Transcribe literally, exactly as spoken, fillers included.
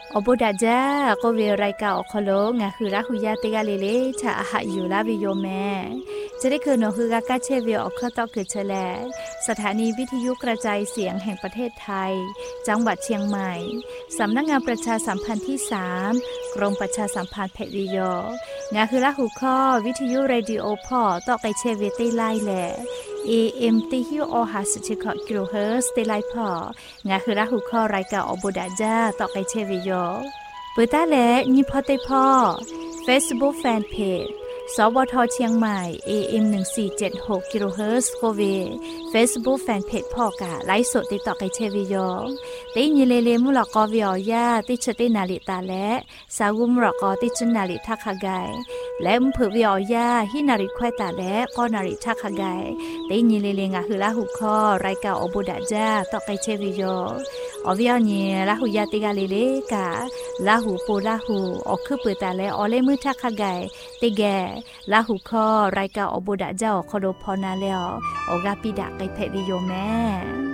อบุดาจ้าก็เวรายกาอคโลงาคือรักหุยาเตกาเลเลชาอาหะอยู่ลาวิโยแม่จะได้คือนคือกากาเชเวออกข้อต่อเกิดเฉลสถานีวิทยุกระจายเสียงแห่งประเทศไทยจังหวัดเชียงใหม่สำนักงานประชาสัมพันธ์ที่สามกรมประชาสัมพันธ์เพทริโยงาคือรักหุข้อวิทยุเรดิโอพอต่อไกเชเวเตไลแหล่ เอ เอ็ม ติฮิวอหาสติคกิโลเฮิรตซ์เตไลพองาคือรักหุข้อรายการอบุดาจ้าต่อไกเชเวโยเปิดตาและยิพอเตพอ Facebook Fanpage สวทเชียงใหม่ เอ เอ็ม หนึ่งสี่เจ็ดหก กิโลเฮิรตซ์โคเว Facebook Fanpage พ่อกะไลฟ์สดติดต่อไกเชวิโยติยิเลเลมุลกอวิอยาติชตินาลิตาและสาวุมรกอติชนาลิทักขไกและมเผือวิอยาฮินาริควายตาและก็นาริทักขไกติยิเลเลงะคือละหุคอรายการอบุดาจ้าต่อไกเชวิโยอวิยเนีละหุยาติกาเลเลกะละหุปูละหุอคือเปิดตาและอเลมือทักขไกติแกละหุคอรายการอบุดาเจ้าคอโดพอนาแล้วออกาปิดะไกเพริโยแม่